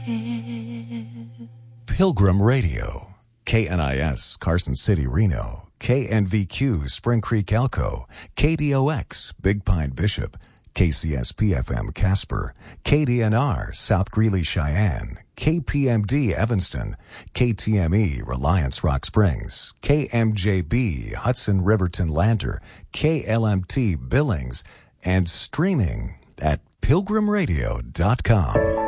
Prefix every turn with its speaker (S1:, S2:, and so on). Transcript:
S1: Pilgrim Radio, KNIS, Carson City, Reno, KNVQ, Spring Creek, Elko, KDOX, Big Pine, Bishop, KCSP-FM, Casper, KDNR, South Greeley, Cheyenne, KPMD, Evanston, KTME, Reliance, Rock Springs, KMJB, Hudson, Riverton, Lander, KLMT, Billings, and streaming at pilgrimradio.com.